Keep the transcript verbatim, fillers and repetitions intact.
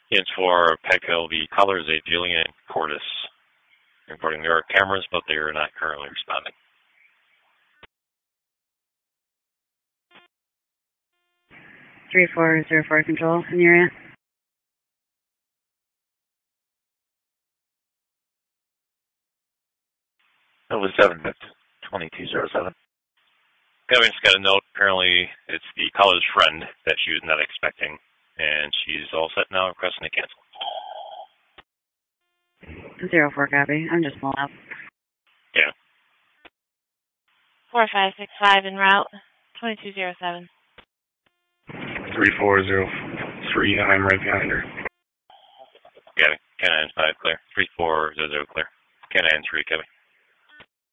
It's for Petco. The caller is a Jillian Cordes. Reporting there are cameras, but they are not currently responding. three four zero four control in the area. That was seven, twenty-two zero seven. Kevin just got a note. Apparently, it's the caller's friend that she was not expecting, and she's all set now, requesting to cancel. Zero four copy. I'm just pulling up. Yeah. Four five six five en route. Twenty-two zero seven. Three four zero three. I'm right behind her. Kevin, Canine five clear. Three four zero zero clear. Canine three, Kevin.